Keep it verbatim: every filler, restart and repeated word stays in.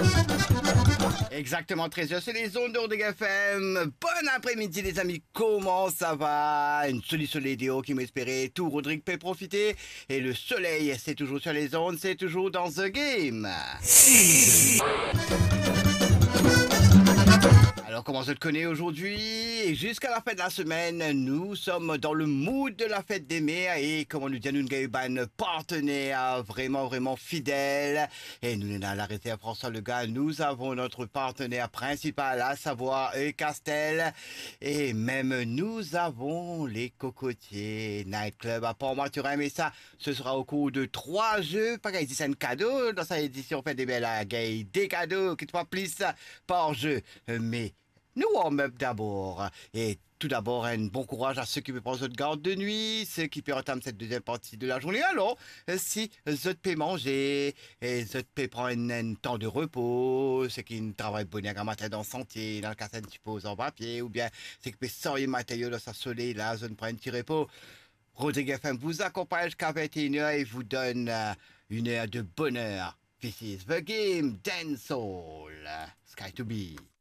Exactement, treize heures, c'est les ondes d'Ordeg F M. Bon après-midi les amis, comment ça va? Une jolie solédéo qui m'espérait, tout Rodrigue peut profiter. Et le soleil, c'est toujours sur les ondes, c'est toujours dans The Game. Alors comment je te connais aujourd'hui? Et jusqu'à la fin de la semaine, nous sommes dans le mood de la fête des mères et comme on nous dit, nous avons un partenaire vraiment vraiment fidèle. Et nous sommes à la réserve François Legas, nous avons notre partenaire principal, à savoir E. Castel. Et même nous avons les Cocotiers Night Club à Port-Mathurin. Mais ça, ce sera au cours de trois jeux. Pas qu'il c'est un cadeau dans cette édition fête des mères, des cadeaux qui te font plus par jeu. Mais nous warm up d'abord. Et tout d'abord, un bon courage à ceux qui me prennent de garde de nuit, ceux qui peuvent entament cette deuxième partie de la journée. Alors, si vous pouvez manger, et vous pouvez prendre un temps de repos, ceux qui ne travaillent pas un matin dans le sentier, dans le cas tu poses en papier, ou bien ceux qui peuvent sortir matériaux dans sa soleil, là, zone prendre un petit repos. Rodrigue F M vous accompagne jusqu'à vingt et une heures et vous donne euh, une heure de bonheur. This is the game, Dancehall, Sky to be.